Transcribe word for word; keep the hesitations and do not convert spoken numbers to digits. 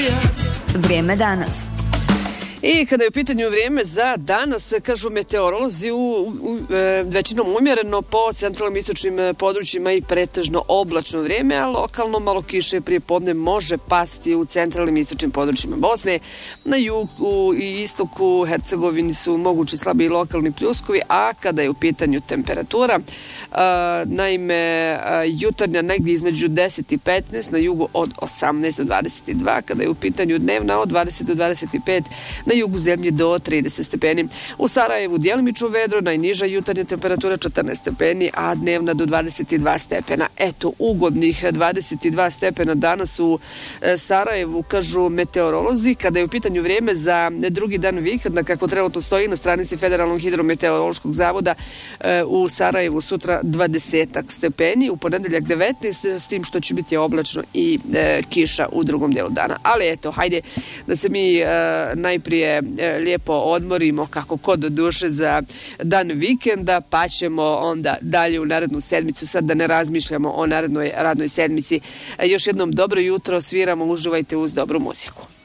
Vrijeme danas. I kada je u pitanju vrijeme za danas, kažu meteorolozi, u, u, e, većinom umjereno po centralnim istočnim područjima i pretežno oblačno vrijeme, a lokalno malo kiše prije podne može pasti u centralnim istočnim područjima Bosne. Na jugu i istoku Hercegovini su mogući slabi lokalni pljuskovi, a kada je u pitanju temperatura, e, naime, e, jutarnja negdje između deset i petnaest, na jugu od osamnaest do dvadeset dva, kada je u pitanju dnevna od dvadeset do dvadeset pet, na jugu zemlje do trideset stepeni. U Sarajevu djelimično vedro, najniža jutarnja temperatura četrnaest stepeni, a dnevna do dvadeset dva stepena. Eto, ugodnih dvadeset dva stepena danas u Sarajevu, kažu meteorolozi. Kada je u pitanju vrijeme za drugi dan vikenda, kako trenutno stoji na stranici Federalnog hidrometeorološkog zavoda, u Sarajevu sutra dvadeset stepeni, u ponedeljak devetnaest, s tim što će biti oblačno i e, kiša u drugom dijelu dana. Ali eto, hajde da se mi e, najprije lijepo odmorimo kako kod do duše za dan vikenda, pa ćemo onda dalje u narednu sedmicu, sad da ne razmišljamo o narednoj radnoj sedmici. Još jednom dobro jutro, sviramo, uživajte uz dobru muziku.